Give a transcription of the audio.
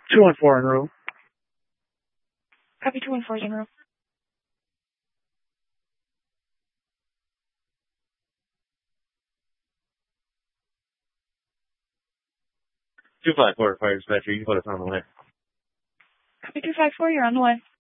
214 en route. Copy 214 en route. Two five four fire dispatcher. You can put us on the way. Copy 254, you're on the way.